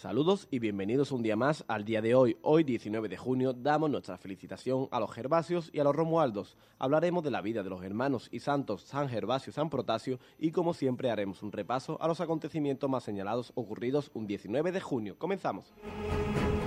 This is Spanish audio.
Saludos y bienvenidos un día más al día de hoy. Hoy, 19 de junio, damos nuestra felicitación a los Gervasios y a los Romualdos. Hablaremos de la vida de los hermanos y santos San Gervasio y San Protasio y, como siempre, haremos un repaso a los acontecimientos más señalados ocurridos un 19 de junio. Comenzamos.